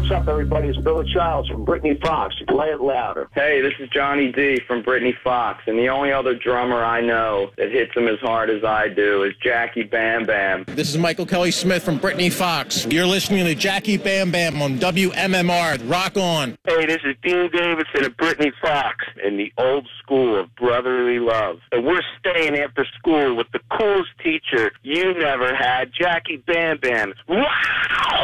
what's up, everybody? It's Billy Childs from Brittany Fox. Play it louder. Hey, this is Johnny D from Brittany Fox, and the only other drummer I know that hits him as hard as I do is Jackie Bam Bam. This is Michael Kelly Smith from Brittany Fox. You're listening to Jackie Bam Bam on WMMR. Rock on. Hey, this is Dean Davidson of Brittany Fox in the old school of brotherly love. And we're staying after school with the coolest teacher you never had, Jackie Bam Bam. Wow!